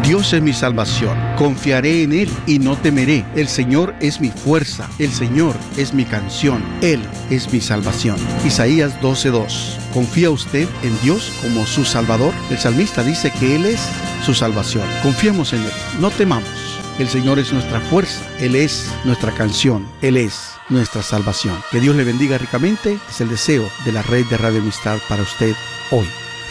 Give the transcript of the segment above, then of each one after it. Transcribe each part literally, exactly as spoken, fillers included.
Dios es mi salvación, confiaré en Él y no temeré. El Señor es mi fuerza, el Señor es mi canción, Él es mi salvación. Isaías doce dos. ¿Confía usted en Dios como su Salvador? El salmista dice que Él es su salvación. Confiemos en Él, no temamos. El Señor es nuestra fuerza, Él es nuestra canción, Él es nuestra salvación. Que Dios le bendiga ricamente, es el deseo de la red de Radio Amistad para usted hoy.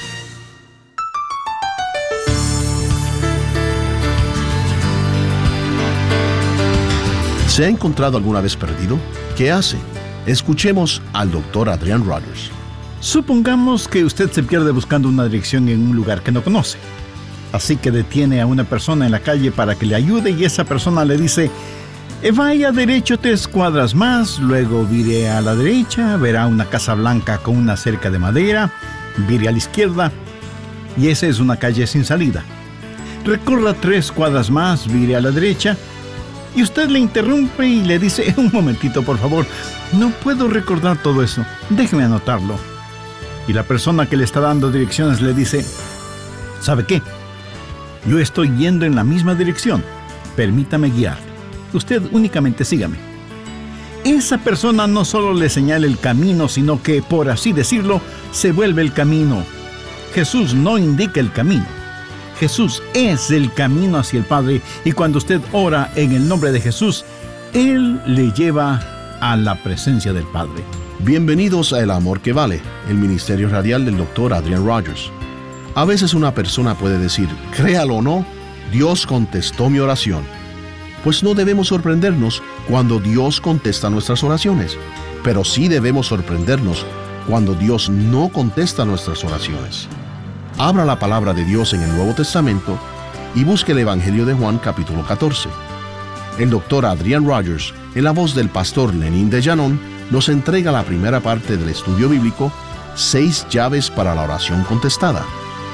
¿Se ha encontrado alguna vez perdido? ¿Qué hace? Escuchemos al doctor Adrian Rogers. Supongamos que usted se pierde buscando una dirección en un lugar que no conoce. Así que detiene a una persona en la calle para que le ayude y esa persona le dice: vaya derecho tres cuadras más, luego vire a la derecha, verá una casa blanca con una cerca de madera, vire a la izquierda y esa es una calle sin salida. Recorra tres cuadras más, vire a la derecha y usted le interrumpe y le dice: un momentito por favor, no puedo recordar todo eso, déjeme anotarlo. Y la persona que le está dando direcciones le dice: ¿sabe qué? Yo estoy yendo en la misma dirección, permítame guiar. Usted únicamente sígame. Esa persona no solo le señala el camino, sino que, por así decirlo, se vuelve el camino. Jesús no indica el camino. Jesús es el camino hacia el Padre, y cuando usted ora en el nombre de Jesús, Él le lleva a la presencia del Padre. Bienvenidos a El Amor que Vale, el ministerio radial del doctor Adrian Rogers. A veces una persona puede decir: créalo o no, Dios contestó mi oración. Pues no debemos sorprendernos cuando Dios contesta nuestras oraciones, pero sí debemos sorprendernos cuando Dios no contesta nuestras oraciones. Abra la palabra de Dios en el Nuevo Testamento y busque el Evangelio de Juan capítulo catorce. El doctor Adrian Rogers, en la voz del pastor Lenín de Llanón, nos entrega la primera parte del estudio bíblico, Seis llaves para la oración contestada.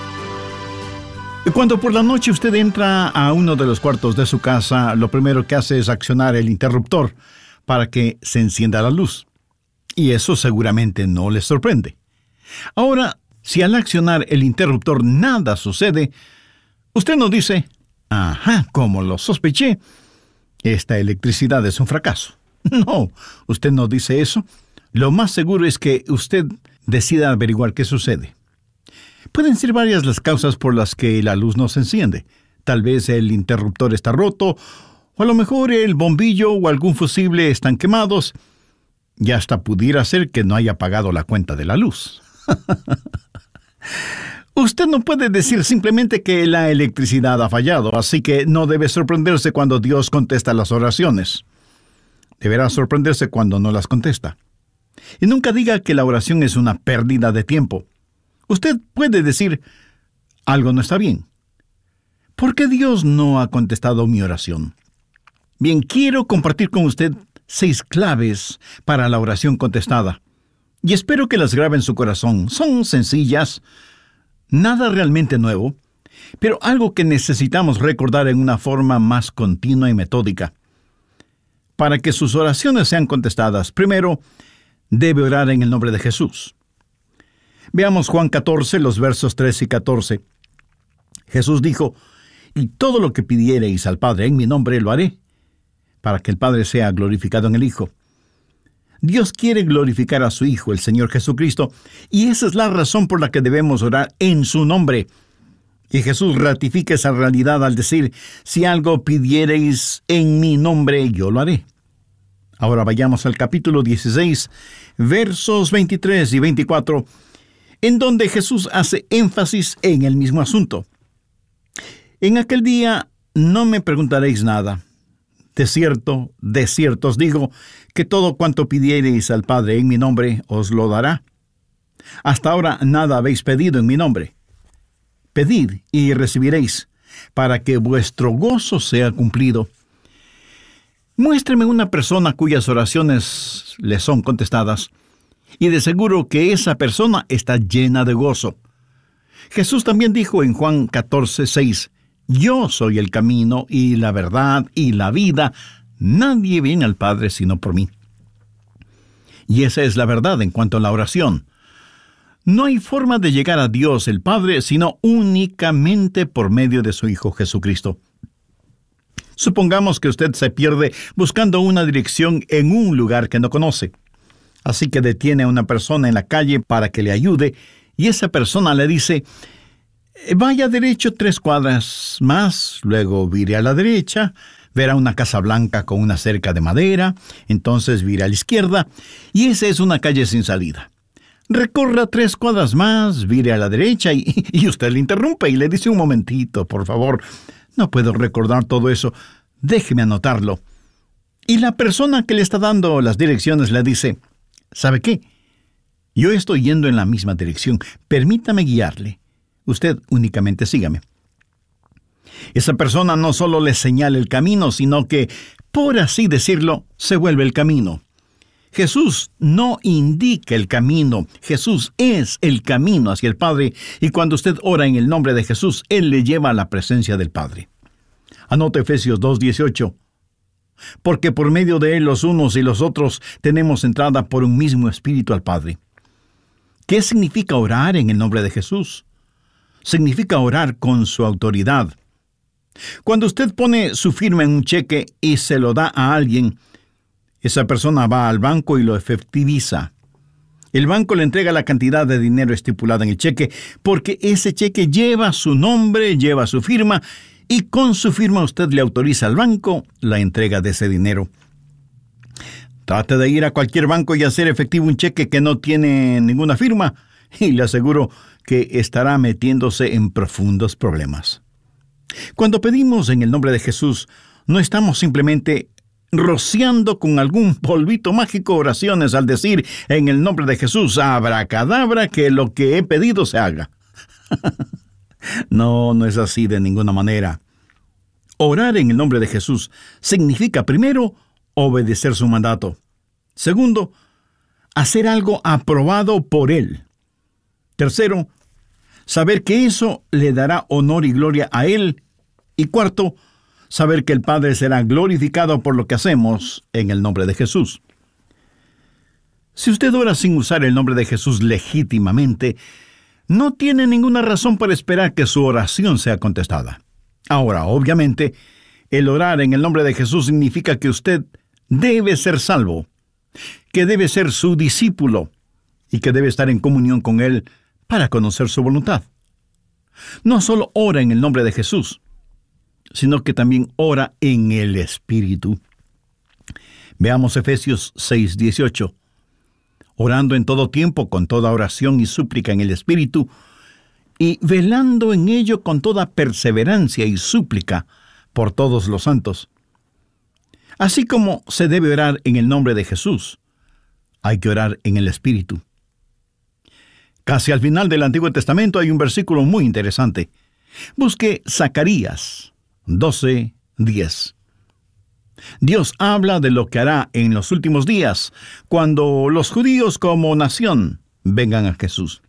Cuando por la noche usted entra a uno de los cuartos de su casa, lo primero que hace es accionar el interruptor para que se encienda la luz. Y eso seguramente no le sorprende. Ahora, si al accionar el interruptor nada sucede, usted no dice: ajá, como lo sospeché, esta electricidad es un fracaso. No, usted no dice eso. Lo más seguro es que usted decida averiguar qué sucede. Pueden ser varias las causas por las que la luz no se enciende. Tal vez el interruptor está roto, o a lo mejor el bombillo o algún fusible están quemados, y hasta pudiera ser que no haya pagado la cuenta de la luz. Usted no puede decir simplemente que la electricidad ha fallado, así que no debe sorprenderse cuando Dios contesta las oraciones. Deberá sorprenderse cuando no las contesta. Y nunca diga que la oración es una pérdida de tiempo. Usted puede decir: algo no está bien. ¿Por qué Dios no ha contestado mi oración? Bien, quiero compartir con usted seis claves para la oración contestada. Y espero que las grabe en su corazón. Son sencillas, nada realmente nuevo, pero algo que necesitamos recordar en una forma más continua y metódica. Para que sus oraciones sean contestadas, primero, debe orar en el nombre de Jesús. Veamos Juan catorce, los versos trece y catorce. Jesús dijo: y todo lo que pidiereis al Padre en mi nombre lo haré, para que el Padre sea glorificado en el Hijo. Dios quiere glorificar a su Hijo, el Señor Jesucristo, y esa es la razón por la que debemos orar en su nombre. Y Jesús ratifica esa realidad al decir: si algo pidiereis en mi nombre, yo lo haré. Ahora vayamos al capítulo dieciséis, versos veintitrés y veinticuatro, en donde Jesús hace énfasis en el mismo asunto. En aquel día no me preguntaréis nada. De cierto, de cierto os digo, que todo cuanto pidiereis al Padre en mi nombre, os lo dará. Hasta ahora nada habéis pedido en mi nombre. Pedid y recibiréis, para que vuestro gozo sea cumplido. Muéstreme una persona cuyas oraciones le son contestadas, y de seguro que esa persona está llena de gozo. Jesús también dijo en Juan catorce seis, yo soy el camino y la verdad y la vida. Nadie viene al Padre sino por mí. Y esa es la verdad en cuanto a la oración. No hay forma de llegar a Dios el Padre sino únicamente por medio de su Hijo Jesucristo. Supongamos que usted se pierde buscando una dirección en un lugar que no conoce. Así que detiene a una persona en la calle para que le ayude y esa persona le dice: vaya derecho tres cuadras más, luego vire a la derecha, verá una casa blanca con una cerca de madera, entonces vire a la izquierda y esa es una calle sin salida. Recorra tres cuadras más, vire a la derecha y, y usted le interrumpe y le dice: un momentito, por favor, no puedo recordar todo eso, déjeme anotarlo. Y la persona que le está dando las direcciones le dice: ¿sabe qué? Yo estoy yendo en la misma dirección, permítame guiarle. Usted únicamente sígame. Esa persona no solo le señala el camino, sino que, por así decirlo, se vuelve el camino. Jesús no indica el camino, Jesús es el camino hacia el Padre, y cuando usted ora en el nombre de Jesús, Él le lleva a la presencia del Padre. Anote Efesios dos dieciocho. Porque por medio de Él los unos y los otros tenemos entrada por un mismo Espíritu al Padre. ¿Qué significa orar en el nombre de Jesús? Significa orar con su autoridad. Cuando usted pone su firma en un cheque y se lo da a alguien, esa persona va al banco y lo efectiviza. El banco le entrega la cantidad de dinero estipulada en el cheque porque ese cheque lleva su nombre, lleva su firma y con su firma usted le autoriza al banco la entrega de ese dinero. Trate de ir a cualquier banco y hacer efectivo un cheque que no tiene ninguna firma y le aseguro que estará metiéndose en profundos problemas. Cuando pedimos en el nombre de Jesús, no estamos simplemente rociando con algún polvito mágico oraciones al decir en el nombre de Jesús, abracadabra, que lo que he pedido se haga. No, no es así de ninguna manera. Orar en el nombre de Jesús significa, primero, obedecer su mandato. Segundo, hacer algo aprobado por Él. Tercero, saber que eso le dará honor y gloria a Él. Y cuarto, saber que el Padre será glorificado por lo que hacemos en el nombre de Jesús. Si usted ora sin usar el nombre de Jesús legítimamente, no tiene ninguna razón para esperar que su oración sea contestada. Ahora, obviamente, el orar en el nombre de Jesús significa que usted debe ser salvo, que debe ser su discípulo y que debe estar en comunión con Él para conocer su voluntad. No solo ora en el nombre de Jesús, sino que también ora en el Espíritu. Veamos Efesios seis dieciocho. Orando en todo tiempo con toda oración y súplica en el Espíritu, y velando en ello con toda perseverancia y súplica por todos los santos. Así como se debe orar en el nombre de Jesús, hay que orar en el Espíritu. Casi al final del Antiguo Testamento hay un versículo muy interesante. Busque Zacarías doce diez. Dios habla de lo que hará en los últimos días, cuando los judíos como nación vengan a Jesús.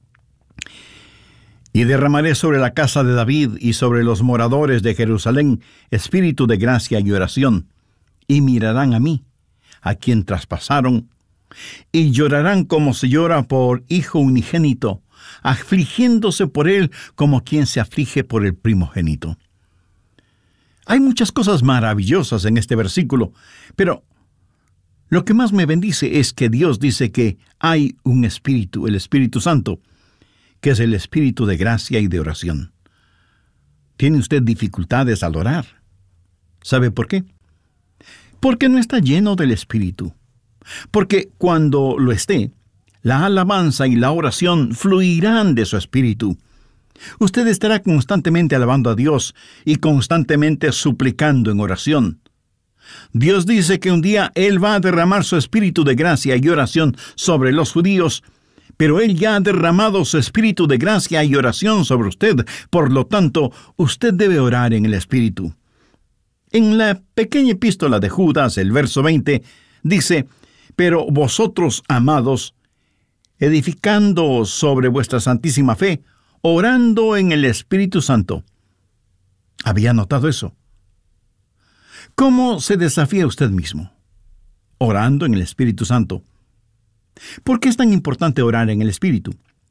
Y derramaré sobre la casa de David y sobre los moradores de Jerusalén espíritu de gracia y oración, y mirarán a mí, a quien traspasaron, y llorarán como se llora por hijo unigénito, afligiéndose por él como quien se aflige por el primogénito. Hay muchas cosas maravillosas en este versículo, pero lo que más me bendice es que Dios dice que hay un Espíritu, el Espíritu Santo, que es el Espíritu de gracia y de oración. ¿Tiene usted dificultades al orar? ¿Sabe por qué? Porque no está lleno del Espíritu. Porque cuando lo esté, la alabanza y la oración fluirán de su Espíritu. Usted estará constantemente alabando a Dios y constantemente suplicando en oración. Dios dice que un día Él va a derramar su espíritu de gracia y oración sobre los judíos, pero Él ya ha derramado su espíritu de gracia y oración sobre usted. Por lo tanto, usted debe orar en el Espíritu. En la pequeña epístola de Judas, el verso veinte, dice: «Pero vosotros, amados, edificando sobre vuestra santísima fe, orando en el Espíritu Santo». ¿Había notado eso? ¿Cómo se desafía usted mismo? Orando en el Espíritu Santo. ¿Por qué es tan importante orar en el Espíritu?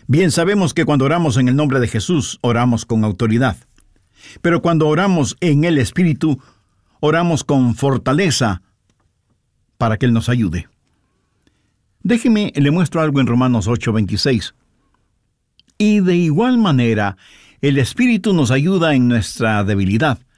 Bien sabemos que cuando oramos en el nombre de Jesús, oramos con autoridad. Pero cuando oramos en el Espíritu, oramos con fortaleza para que Él nos ayude. Déjeme, le muestro algo en Romanos ocho veintiséis. Y de igual manera, el Espíritu nos ayuda en nuestra debilidad,